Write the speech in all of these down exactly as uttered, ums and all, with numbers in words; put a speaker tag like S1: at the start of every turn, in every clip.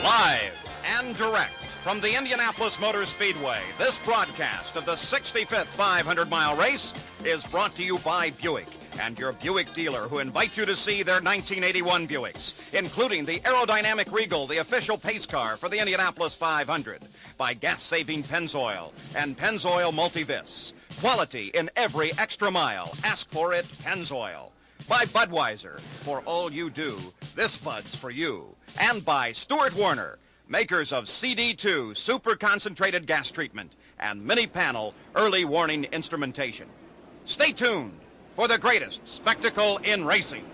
S1: Live and direct from the Indianapolis Motor Speedway, this broadcast of the sixty-fifth five hundred mile race is brought to you by Buick and your Buick dealer, who invite you to see their nineteen eighty-one Buicks, including the aerodynamic Regal, the official pace car for the Indianapolis five hundred, by gas-saving Pennzoil and Pennzoil Multivis. Quality in every extra mile. Ask for it, Pennzoil. By Budweiser, for all you do, this Bud's for you. And by Stuart Warner, makers of C D two super concentrated gas treatment and mini panel early warning instrumentation. Stay tuned for the greatest spectacle in racing.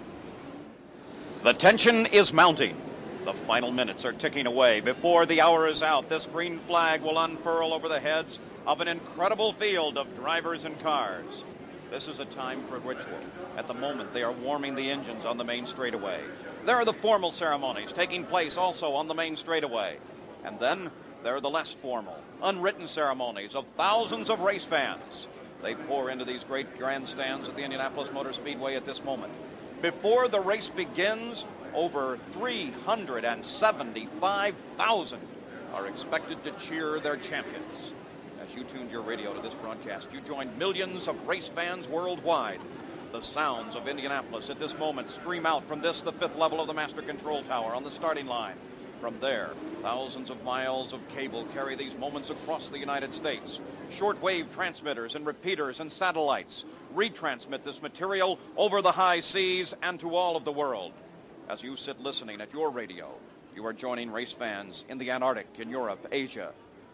S1: The tension is mounting. The final minutes are ticking away. Before the hour is out, this green flag will unfurl over the heads of an incredible field of drivers and cars. This is a time for ritual. At the moment, they are warming the engines on the main straightaway. There are the formal ceremonies taking place also on the main straightaway. And then there are the less formal, unwritten ceremonies of thousands of race fans. They pour into these great grandstands at the Indianapolis Motor Speedway at this moment. Before the race begins, over three hundred seventy-five thousand are expected to cheer their champions. As you tuned your radio to this broadcast, you joined millions of race fans worldwide. The sounds of Indianapolis at this moment stream out from this, the fifth level of the Master Control Tower on the starting line. From there, thousands of miles of cable carry these moments across the United States. Shortwave transmitters and repeaters and satellites retransmit this material over the high seas and to all of the world. As you sit listening at your radio, you are joining race fans in the Antarctic, in Europe, Asia,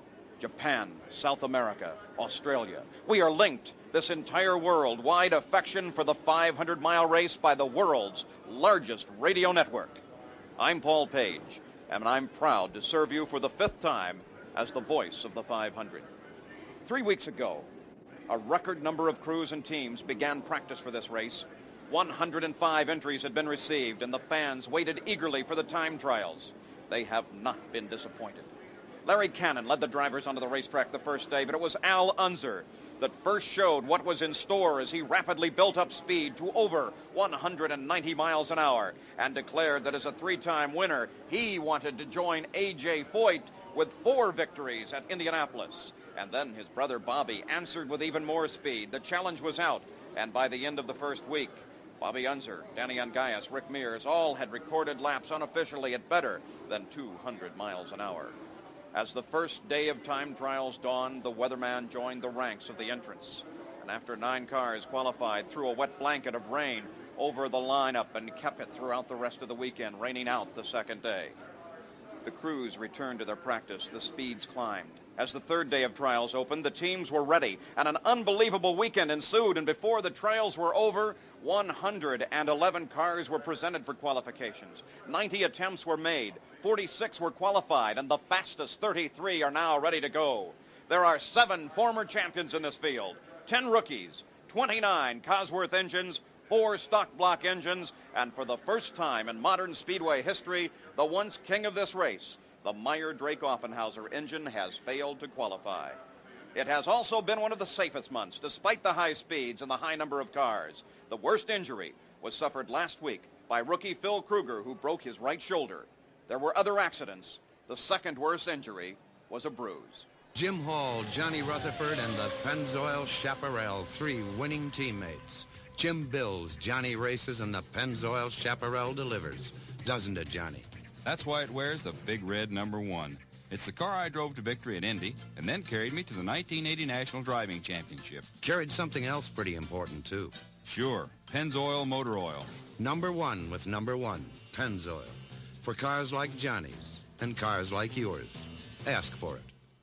S1: Japan, South America, Australia. We are linked, this entire worldwide affection for the five hundred mile race by the world's largest radio network. I'm Paul Page, and I'm proud to serve you for the fifth time as the voice of the five hundred. Three weeks ago, a record number of crews and teams began practice for this race. one hundred five entries had been received, and the fans waited eagerly for the time trials. They have not been disappointed. Larry Cannon led the drivers onto the racetrack the first day, but it was Al Unser that first showed what was in store as he rapidly built up speed to over one hundred ninety miles an hour and declared that as a three-time winner, he wanted to join A J Foyt with four victories at Indianapolis. And then his brother Bobby answered with even more speed. The challenge was out, and by the end of the first week, Bobby Unser, Danny Ungayas, Rick Mears all had recorded laps unofficially at better than two hundred miles an hour. As the first day of time trials dawned, the weatherman joined the ranks of the entrants. And after nine cars qualified, threw a wet blanket of rain over the lineup and kept it throughout the rest of the weekend, raining out the second day. The crews returned to their practice. The speeds climbed. As the third day of trials opened, the teams were ready, and an unbelievable weekend ensued. And before the trials were over, one hundred eleven cars were presented for qualifications. ninety attempts were made. forty-six were qualified, and the fastest thirty-three are now ready to go. There are seven former champions in this field, ten rookies, twenty-nine Cosworth engines, four stock block engines, and for the first time in modern speedway history, the once king of this race, the Meyer Drake Offenhauser engine, has failed to qualify. It has also been one of the safest months, despite the high speeds and the high number of cars. The worst injury was suffered last week by rookie Phil Kruger, who broke his right shoulder. There were other accidents. The second worst injury was a bruise.
S2: Jim Hall, Johnny Rutherford, and the Pennzoil Chaparral, three winning teammates. Jim Bills, Johnny races, and the Pennzoil Chaparral delivers. Doesn't it, Johnny?
S3: That's why it wears the big red number one. It's the car I drove to victory at Indy and then carried me to the nineteen eighty National Driving Championship.
S2: Carried something else pretty important, too.
S3: Sure, Pennzoil Motor Oil.
S2: Number one with number one, Pennzoil. For cars like Johnny's and cars like yours. Ask for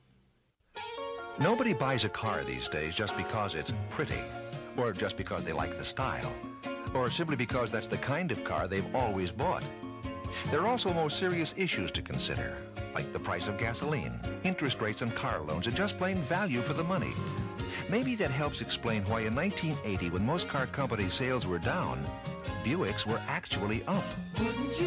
S2: it.
S4: Nobody buys a car these days just because it's pretty, or just because they like the style, or simply because that's the kind of car they've always bought. There are also more serious issues to consider, like the price of gasoline, interest rates on car loans, and just plain value for the money. Maybe that helps explain why in nineteen eighty, when most car company sales were down, Buicks were actually up.